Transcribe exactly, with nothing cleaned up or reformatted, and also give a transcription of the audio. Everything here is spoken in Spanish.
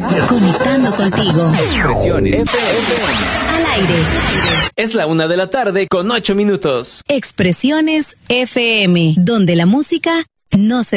Conectando contigo. Expresiones F M. Al aire. Es la una de la tarde con ocho minutos. Expresiones F M, donde la música no se